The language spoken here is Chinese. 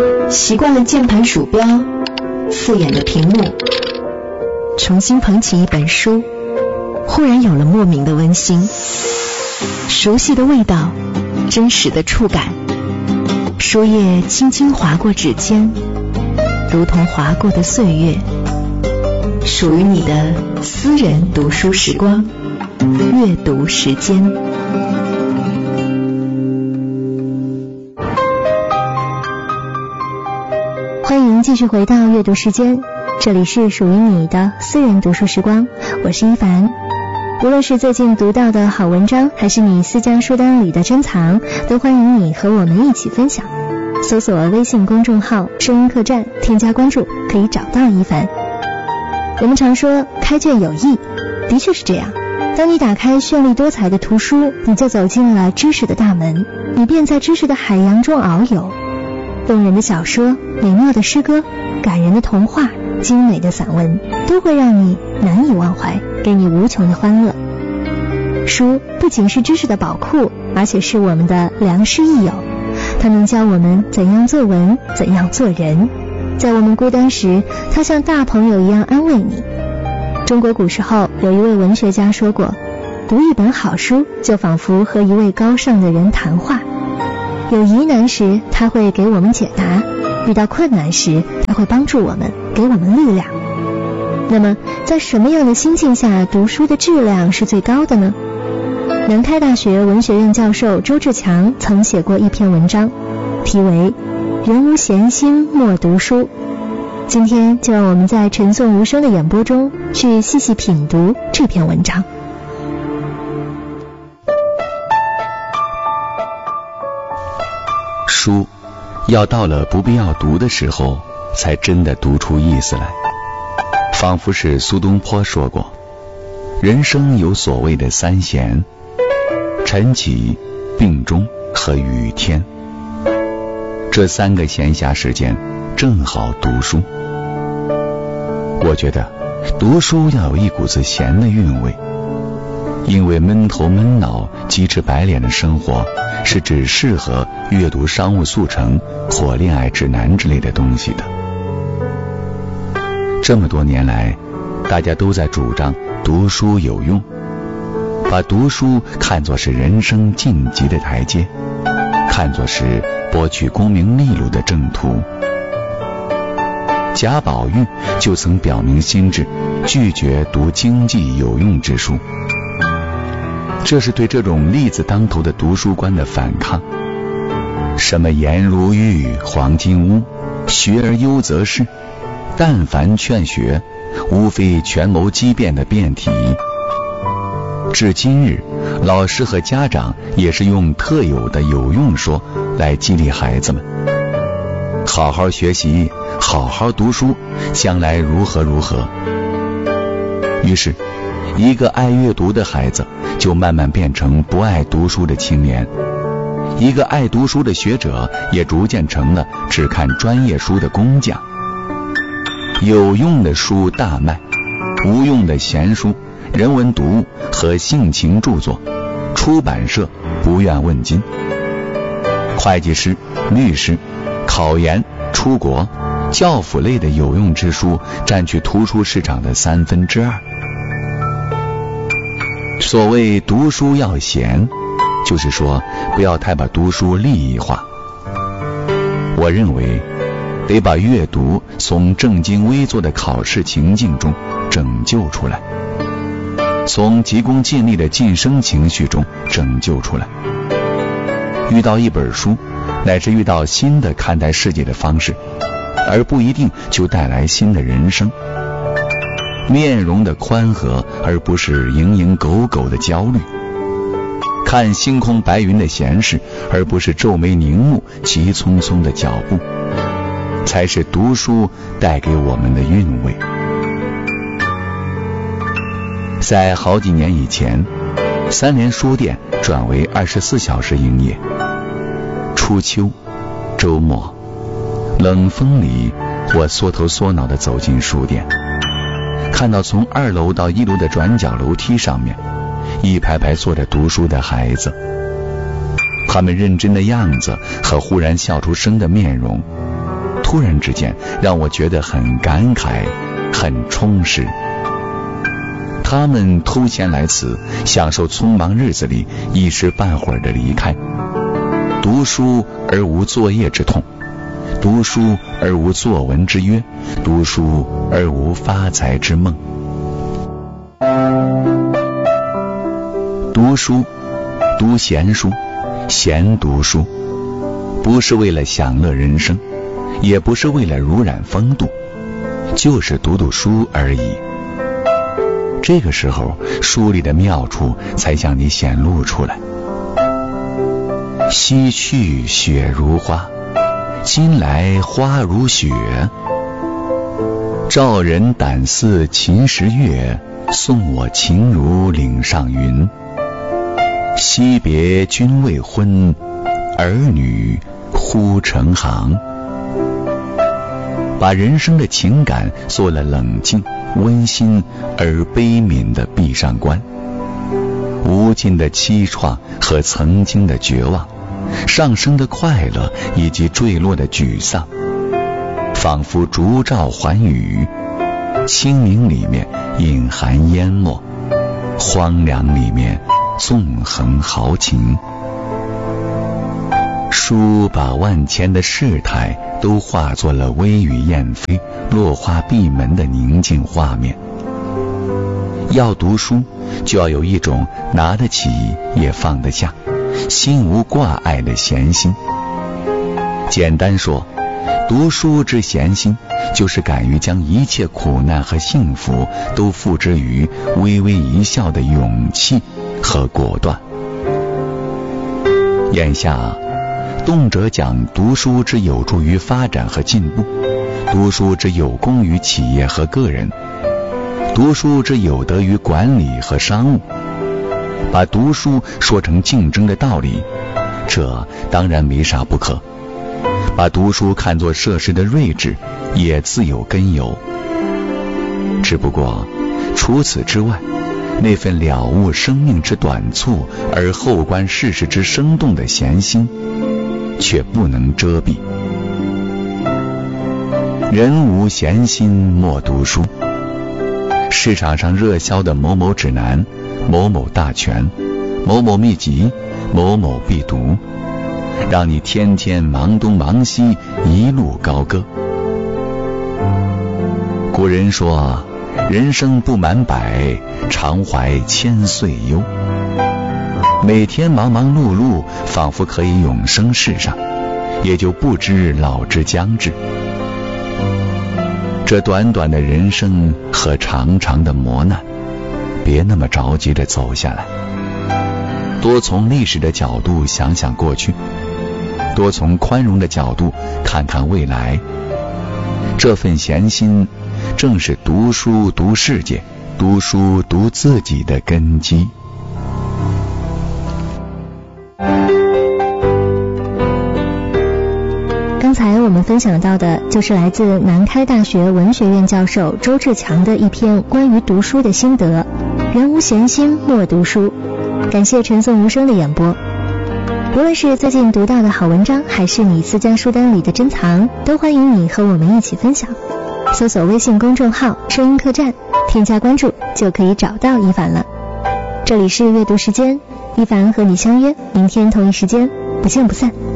习惯了键盘鼠标，刺眼的屏幕，重新捧起一本书，忽然有了莫名的温馨，熟悉的味道，真实的触感，书页轻轻划过指尖，如同划过的岁月，属于你的私人读书时光，阅读时间。 欢迎继续回到阅读时间，这里是属于你的私人读书时光，我是一凡。无论是最近读到的好文章，还是你私家书单里的珍藏，都欢迎你和我们一起分享。搜索微信公众号声音客栈，添加关注，可以找到一凡。我们常说开卷有益，的确是这样。当你打开绚丽多彩的图书，你就走进了知识的大门，你便在知识的海洋中遨游。动人的小说，美妙的诗歌，感人的童话，精美的散文，都会让你难以忘怀，给你无穷的欢乐。书不仅是知识的宝库，而且是我们的良师益友，它能教我们怎样作文，怎样做人。在我们孤单时，它像大朋友一样安慰你。中国古时候有一位文学家说过，读一本好书就仿佛和一位高尚的人谈话。有疑难时，他会给我们解答；遇到困难时，他会帮助我们，给我们力量。那么，在什么样的心境下读书的质量是最高的呢？南开大学文学院教授周志强曾写过一篇文章，题为《人无闲心莫读书》。今天就让我们在陈颂无声的演播中，去细细品读这篇文章。 书要到了不必要读的时候，才真的读出意思来。仿佛是苏东坡说过，人生有所谓的三闲：晨起、病终和雨天。这3个闲暇时间正好读书。我觉得读书要有一股子闲的韵味，因为闷头闷脑、鸡翅白脸的生活是只适合阅读商务速成或恋爱指南之类的东西的。这么多年来，大家都在主张读书有用，把读书看作是人生晋级的台阶，看作是博取功名利禄的正途。贾宝玉就曾表明心志，拒绝读经济有用之书。这是对这种利字当头的读书观的反抗。什么颜如玉、黄金屋，学而优则仕，但凡劝学，无非权谋机变的辩题。至今日，老师和家长也是用特有的有用说来激励孩子们，好好学习，好好读书，将来如何如何。于是一个爱阅读的孩子就慢慢变成不爱读书的青年，一个爱读书的学者也逐渐成了只看专业书的工匠。有用的书大卖，无用的闲书、人文读物和性情著作，出版社不愿问津。会计师、律师、考研、出国、教辅类的有用之书占据图书市场的2/3。所谓读书要闲，就是说不要太把读书利益化。我认为得把阅读从正襟危坐的考试情境中拯救出来，从急功近利的晋升情绪中拯救出来。遇到一本书，乃至遇到新的看待世界的方式，而不一定就带来新的人生。面容的宽和，而不是蝇营狗苟的焦虑；看星空白云的闲适，而不是皱眉凝目、急匆匆的脚步，才是读书带给我们的韵味。在好几年以前，三联书店转为24小时营业。初秋、周末，冷风里，我缩头缩脑地走进书店，看到从2楼到1楼的转角楼梯上面，一排排坐着读书的孩子，他们认真的样子和忽然笑出声的面容， 突然之间让我觉得很感慨，很充实。他们偷闲来此，享受匆忙日子里一时半会儿的离开，读书而无作业之痛，读书而无作文之约，读书而无发财之梦。读书，读闲书，闲读书，不是为了享乐人生，也不是为了濡染风度，就是读读书而已。这个时候，书里的妙处才向你显露出来。西去雪如花，今来花如雪。照人胆似秦时月，送我情如岭上云。惜别君未婚，儿女忽成行。把人生的情感做了冷静、温馨而悲悯的闭上关，无尽的凄怆和曾经的绝望，上升的快乐以及坠落的沮丧，仿佛烛照寰宇，清明里面隐含淹没，荒凉里面纵横豪情。书把万千的世态都化作了微雨燕飞、落花闭门的宁静画面。要读书，就要有一种拿得起也放得下、心无挂碍的闲心。简单说，读书之闲心，就是敢于将一切苦难和幸福都付之于微微一笑的勇气和果断。眼下动辄讲读书之有助于发展和进步，读书之有功于企业和个人，读书之有德于管理和商务，把读书说成竞争的道理，这当然没啥不可。把读书看作涉世的睿智，也自有根由。只不过除此之外，那份了悟生命之短促而后观世事之生动的闲心，却不能遮蔽。人无闲心莫读书。市场上热销的某某指南、某某大全、某某秘籍、某某必读，让你天天忙东忙西，一路高歌。古人说，人生不满百，常怀千岁忧。每天忙忙碌碌，仿佛可以永生世上，也就不知老之将至。这短短的人生和长长的磨难，别那么着急地走下来，多从历史的角度想想过去，多从宽容的角度看看未来。这份闲心，正是读书读世界、读书读自己的根基。 刚才我们分享到的就是来自南开大学文学院教授周志强的一篇关于读书的心得，人无闲心莫读书。感谢陈颂无声的演播。无论是最近读到的好文章，还是你私家书单里的珍藏，都欢迎你和我们一起分享。搜索微信公众号声音客栈，添加关注就可以找到一凡了。这里是阅读时间，一凡和你相约明天同一时间，不见不散。